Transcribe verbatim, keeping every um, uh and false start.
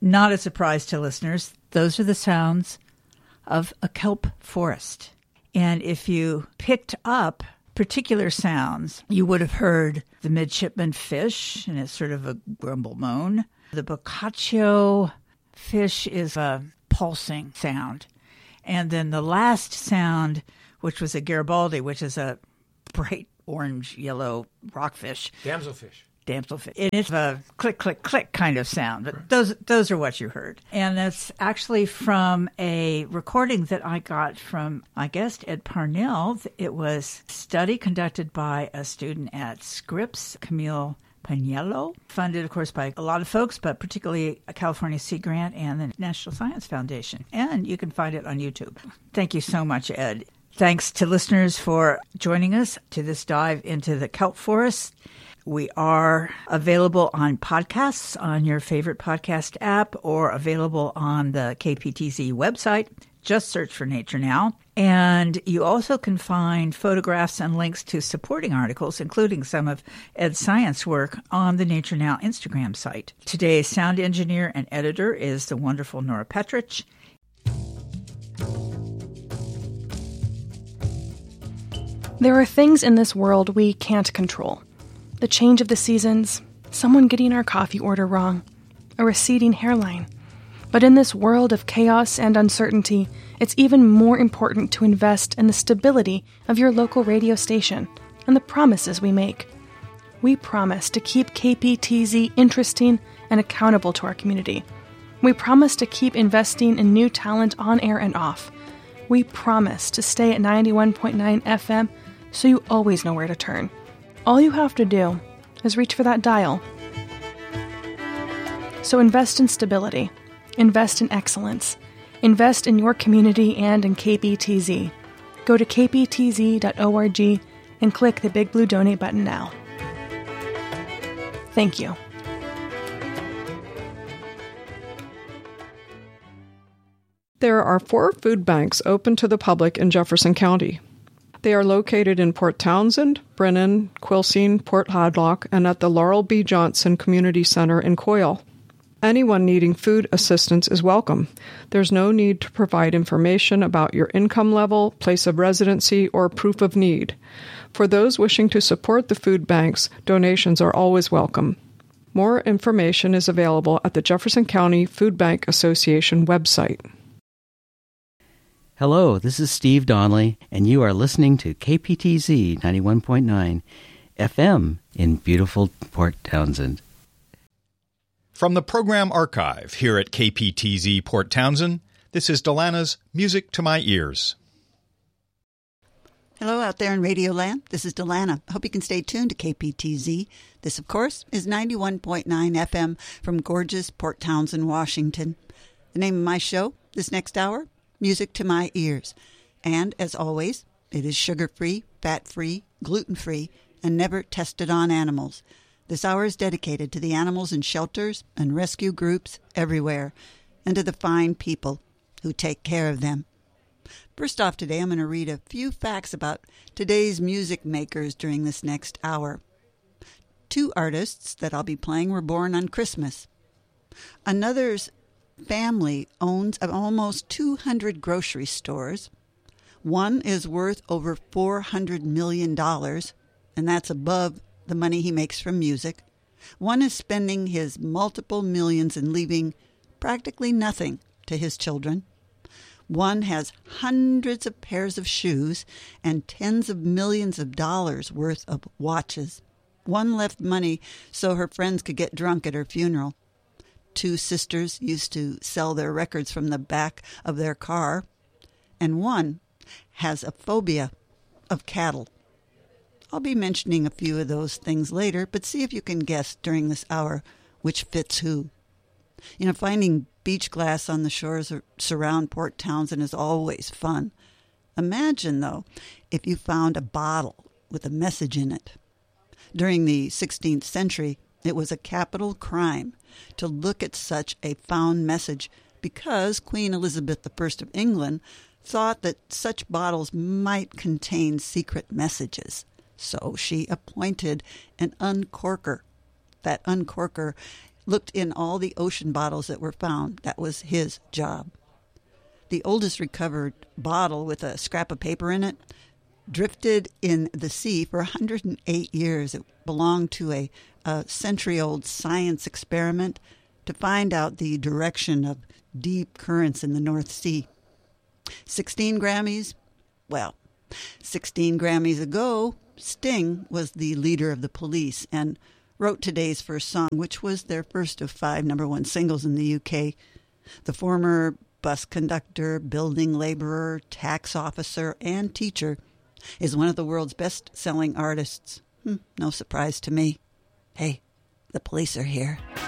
not a surprise to listeners, those are the sounds of a kelp forest. And if you picked up particular sounds, you would have heard the midshipman fish, and it's sort of a grumble moan. The boccaccio fish is a pulsing sound. And then the last sound, which was a Garibaldi, which is a bright orange, yellow rockfish. Damselfish. Damselfish. It's a click, click, click kind of sound, but those those are what you heard. And that's actually from a recording that I got from my guest, Ed Parnell. It was a study conducted by a student at Scripps, Camille Paniello, funded, of course, by a lot of folks, but particularly a California Sea Grant and the National Science Foundation. And you can find it on YouTube. Thank you so much, Ed. Thanks to listeners for joining us to this dive into the kelp forest. We are available on podcasts on your favorite podcast app or available on the K P T Z website. Just search for Nature Now. And you also can find photographs and links to supporting articles, including some of Ed's science work, on the Nature Now Instagram site. Today's sound engineer and editor is the wonderful Nora Petrich. There are things in this world we can't control. The change of the seasons, someone getting our coffee order wrong, a receding hairline. But in this world of chaos and uncertainty, it's even more important to invest in the stability of your local radio station and the promises we make. We promise to keep K P T Z interesting and accountable to our community. We promise to keep investing in new talent on air and off. We promise to stay at ninety-one point nine F M so you always know where to turn. All you have to do is reach for that dial. So invest in stability. Invest in excellence. Invest in your community and in K P T Z. Go to k p t z dot org and click the big blue donate button now. Thank you. There are four food banks open to the public in Jefferson County. They are located in Port Townsend, Brennan, Quilcene, Port Hadlock, and at the Laurel B. Johnson Community Center in Coyle. Anyone needing food assistance is welcome. There's no need to provide information about your income level, place of residency, or proof of need. For those wishing to support the food banks, donations are always welcome. More information is available at the Jefferson County Food Bank Association website. Hello, this is Steve Donnelly, and you are listening to K P T Z ninety-one point nine F M in beautiful Port Townsend. From the program archive here at K P T Z Port Townsend, this is Delana's Music to My Ears. Hello out there in Radio Land. This is Delana. I hope you can stay tuned to K P T Z. This, of course, is ninety-one point nine F M from gorgeous Port Townsend, Washington. The name of my show this next hour, Music to My Ears. And, as always, it is sugar-free, fat-free, gluten-free, and never tested on animals. This hour is dedicated to the animals in shelters and rescue groups everywhere, and to the fine people who take care of them. First off today, I'm going to read a few facts about today's music makers during this next hour. Two artists that I'll be playing were born on Christmas. Another's family owns almost two hundred grocery stores. One is worth over four hundred million dollars, and that's above the money he makes from music. One is spending his multiple millions and leaving practically nothing to his children. One has hundreds of pairs of shoes and tens of millions of dollars worth of watches. One left money so her friends could get drunk at her funeral. Two sisters used to sell their records from the back of their car. And one has a phobia of cattle. I'll be mentioning a few of those things later, but see if you can guess during this hour which fits who. You know, finding beach glass on the shores or surround Port Townsend is always fun. Imagine, though, if you found a bottle with a message in it. During the sixteenth century, it was a capital crime to look at such a found message because Queen Elizabeth the First of England thought that such bottles might contain secret messages. So she appointed an uncorker. That uncorker looked in all the ocean bottles that were found. That was his job. The oldest recovered bottle with a scrap of paper in it drifted in the sea for one hundred eight years. It belonged to a, a century-old science experiment to find out the direction of deep currents in the North Sea. sixteen Grammys? Well, sixteen Grammys ago, Sting was the leader of the Police and wrote today's first song, which was their first of five number one singles in the U K. The former bus conductor, building laborer, tax officer, and teacher is one of the world's best-selling artists. Hmm, no surprise to me. Hey, the police are here.